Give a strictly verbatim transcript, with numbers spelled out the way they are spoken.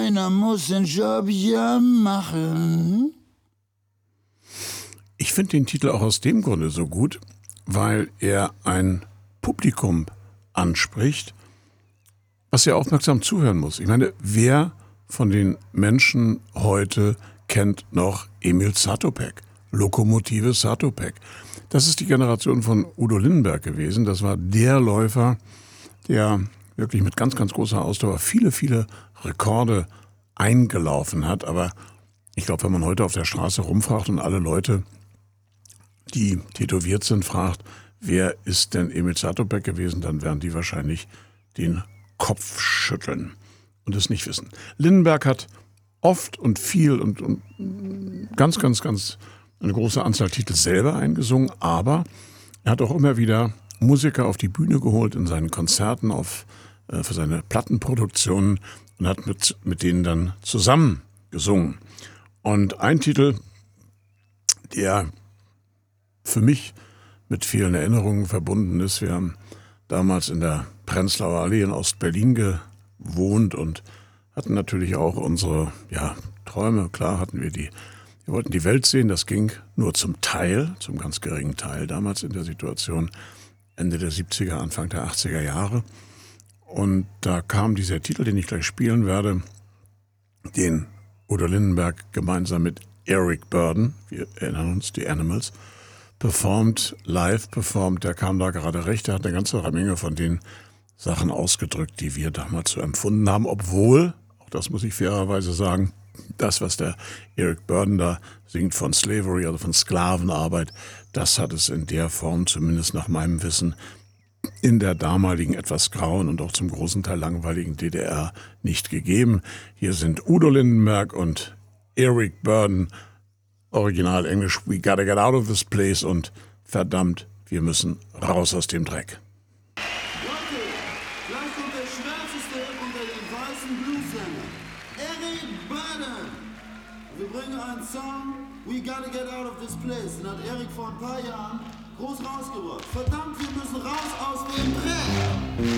einer muss den Job ja machen. Ich finde den Titel auch aus dem Grunde so gut, weil er ein Publikum anspricht, was ja aufmerksam zuhören muss. Ich meine, wer von den Menschen heute kennt noch Emil Zatopek, Lokomotive Zatopek? Das ist die Generation von Udo Lindenberg gewesen. Das war der Läufer, der wirklich mit ganz, ganz großer Ausdauer viele, viele Rekorde eingelaufen hat. Aber ich glaube, wenn man heute auf der Straße rumfragt und alle Leute, die tätowiert sind, fragt, wer ist denn Emil Zatopek gewesen, dann werden die wahrscheinlich den Kopf schütteln und es nicht wissen. Lindenberg hat oft und viel und, und ganz, ganz, ganz eine große Anzahl Titel selber eingesungen, aber er hat auch immer wieder Musiker auf die Bühne geholt in seinen Konzerten, auf, äh, für seine Plattenproduktionen und hat mit, mit denen dann zusammen gesungen. Und ein Titel, der für mich mit vielen Erinnerungen verbunden ist. Wir haben damals in der Prenzlauer Allee in Ostberlin gewohnt und hatten natürlich auch unsere ja, Träume. Klar hatten wir die, wir wollten die Welt sehen, das ging nur zum Teil, zum ganz geringen Teil damals in der Situation, Ende der siebziger, Anfang der achtziger Jahre. Und da kam dieser Titel, den ich gleich spielen werde, den Udo Lindenberg gemeinsam mit Eric Burdon, wir erinnern uns, die Animals, performt, live performt, der kam da gerade recht, der hat eine ganze Menge von den Sachen ausgedrückt, die wir damals so empfunden haben, obwohl, auch das muss ich fairerweise sagen, das, was der Eric Burdon da singt von Slavery, also von Sklavenarbeit, das hat es in der Form, zumindest nach meinem Wissen, in der damaligen etwas grauen und auch zum großen Teil langweiligen D D R nicht gegeben. Hier sind Udo Lindenberg und Eric Burdon, Original Englisch, we gotta get out of this place und verdammt, wir müssen raus aus dem Dreck. Leute, gleich kommt der schwärzeste unter den weißen Bluesängern, Eric Burdon. Wir bringen einen Song, we gotta get out of this place. Den hat Eric vor ein paar Jahren groß rausgebracht. Verdammt, wir müssen raus aus dem Dreck.